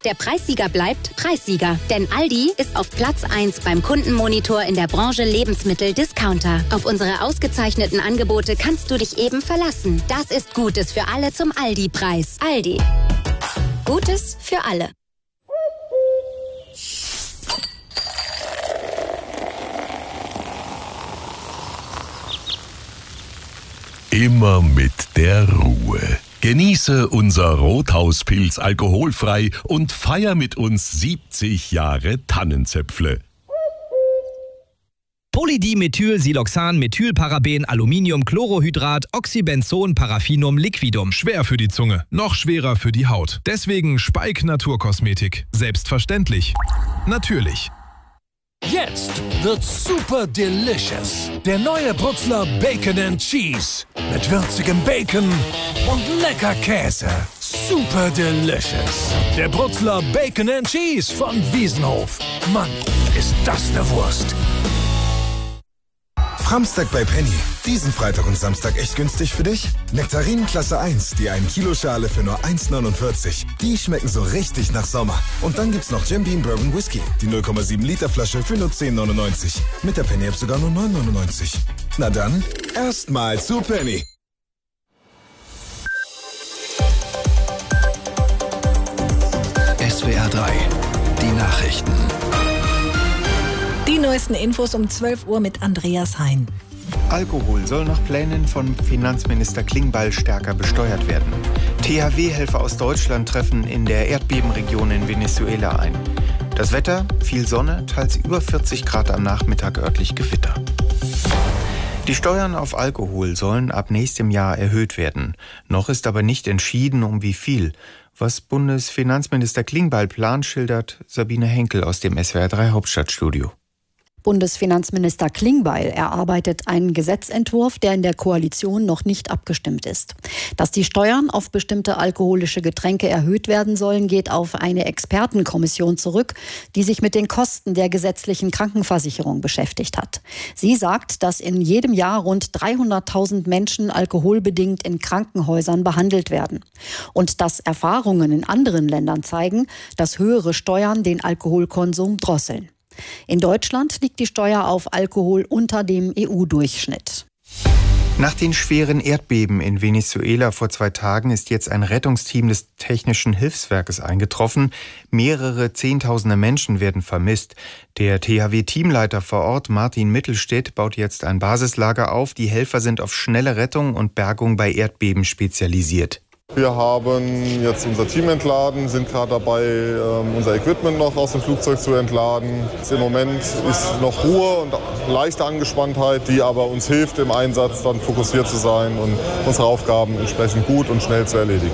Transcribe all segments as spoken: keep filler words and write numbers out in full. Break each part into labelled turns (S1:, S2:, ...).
S1: Der Preissieger bleibt Preissieger. Denn Aldi ist auf Platz eins beim Kundenmonitor in der Branche Lebensmittel-Discounter. Auf unsere ausgezeichneten Angebote kannst du dich eben verlassen. Das ist Gutes für alle zum Aldi-Preis. Aldi. Gutes für alle.
S2: Immer mit der Ruhe. Genieße unser Rothauspilz alkoholfrei und feier mit uns siebzig Jahre Tannenzäpfle.
S3: Polydimethylsiloxan, Methylparaben, Aluminium, Chlorohydrat, Oxybenzon, Paraffinum, Liquidum.
S4: Schwer für die Zunge, noch schwerer für die Haut. Deswegen Speik Naturkosmetik. Selbstverständlich. Natürlich.
S5: Jetzt wird super delicious. Der neue Brutzler Bacon and Cheese. Mit würzigem Bacon und lecker Käse. Super delicious. Der Brutzler Bacon and Cheese von Wiesenhof. Mann, ist das eine Wurst.
S6: Framstag bei Penny. Diesen Freitag und Samstag echt günstig für dich? Nektarinen Klasse eins, die ein Kilo Schale für nur eins neunundvierzig. Die schmecken so richtig nach Sommer. Und dann gibt's noch Jim Beam Bourbon Whisky. Die null Komma sieben Liter Flasche für nur zehn neunundneunzig. Mit der Penny-App sogar nur neun neunundneunzig. Na dann, erstmal zu Penny.
S7: S W R drei, die Nachrichten.
S8: Die neuesten Infos um zwölf Uhr mit Andreas Hein.
S9: Alkohol soll nach Plänen von Finanzminister Klingbeil stärker besteuert werden. T H W-Helfer aus Deutschland treffen in der Erdbebenregion in Venezuela ein. Das Wetter, viel Sonne, teils über vierzig Grad am Nachmittag, örtlich Gewitter. Die Steuern auf Alkohol sollen ab nächstem Jahr erhöht werden. Noch ist aber nicht entschieden, um wie viel. Was Bundesfinanzminister Klingbeil plant, schildert Sabine Henkel aus dem S W R drei Hauptstadtstudio.
S10: Bundesfinanzminister Klingbeil erarbeitet einen Gesetzentwurf, der in der Koalition noch nicht abgestimmt ist. Dass die Steuern auf bestimmte alkoholische Getränke erhöht werden sollen, geht auf eine Expertenkommission zurück, die sich mit den Kosten der gesetzlichen Krankenversicherung beschäftigt hat. Sie sagt, dass in jedem Jahr rund dreihunderttausend Menschen alkoholbedingt in Krankenhäusern behandelt werden. Und dass Erfahrungen in anderen Ländern zeigen, dass höhere Steuern den Alkoholkonsum drosseln. In Deutschland liegt die Steuer auf Alkohol unter dem E U-Durchschnitt.
S9: Nach den schweren Erdbeben in Venezuela vor zwei Tagen ist jetzt ein Rettungsteam des Technischen Hilfswerkes eingetroffen. Mehrere Zehntausende Menschen werden vermisst. Der T H W-Teamleiter vor Ort, Martin Mittelstedt, baut jetzt ein Basislager auf. Die Helfer sind auf schnelle Rettung und Bergung bei Erdbeben spezialisiert.
S11: Wir haben jetzt unser Team entladen, sind gerade dabei, unser Equipment noch aus dem Flugzeug zu entladen. Im Moment ist noch Ruhe und leichte Angespanntheit, die aber uns hilft, im Einsatz dann fokussiert zu sein und unsere Aufgaben entsprechend gut und schnell zu erledigen.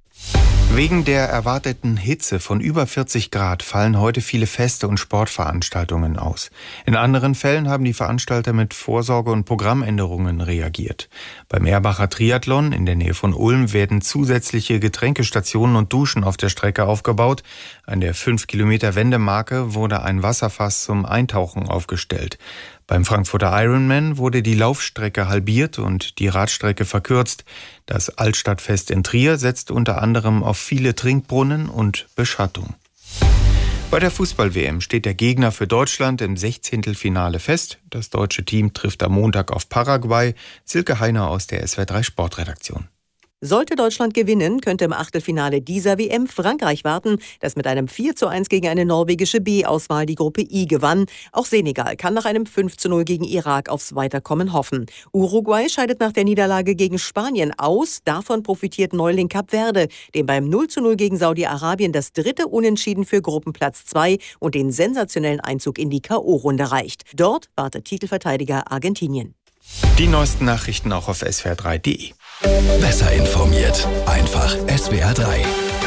S9: Wegen der erwarteten Hitze von über vierzig Grad fallen heute viele Feste und Sportveranstaltungen aus. In anderen Fällen haben die Veranstalter mit Vorsorge- und Programmänderungen reagiert. Beim Erbacher Triathlon in der Nähe von Ulm werden zusätzliche Getränkestationen und Duschen auf der Strecke aufgebaut. An der fünf Kilometer Wendemarke wurde ein Wasserfass zum Eintauchen aufgestellt. Beim Frankfurter Ironman wurde die Laufstrecke halbiert und die Radstrecke verkürzt. Das Altstadtfest in Trier setzt unter anderem auf viele Trinkbrunnen und Beschattung. Bei der Fußball-W M steht der Gegner für Deutschland im Sechzehntelfinale fest. Das deutsche Team trifft am Montag auf Paraguay. Silke Heiner aus der S W R drei Sportredaktion.
S12: Sollte Deutschland gewinnen, könnte im Achtelfinale dieser W M Frankreich warten, das mit einem vier zu eins gegen eine norwegische B-Auswahl die Gruppe I gewann. Auch Senegal kann nach einem fünf zu null gegen Irak aufs Weiterkommen hoffen. Uruguay scheidet nach der Niederlage gegen Spanien aus. Davon profitiert Neuling Kap Verde, dem beim null zu null gegen Saudi-Arabien das dritte Unentschieden für Gruppenplatz zwei und den sensationellen Einzug in die K O-Runde reicht. Dort wartet Titelverteidiger Argentinien.
S9: Die neuesten Nachrichten auch auf S W R drei punkt de.
S7: Besser informiert. Einfach S W R drei.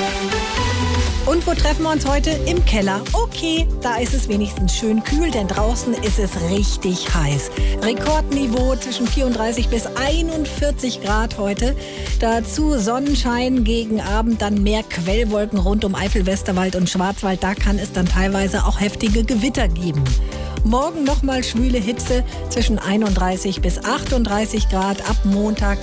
S8: Und wo treffen wir uns heute? Im Keller. Okay, da ist es wenigstens schön kühl, denn draußen ist es richtig heiß. Rekordniveau zwischen vierunddreißig bis einundvierzig Grad heute. Dazu Sonnenschein gegen Abend, dann mehr Quellwolken rund um Eifel, Westerwald und Schwarzwald. Da kann es dann teilweise auch heftige Gewitter geben. Morgen nochmal schwüle Hitze zwischen einunddreißig bis achtunddreißig Grad ab Montag.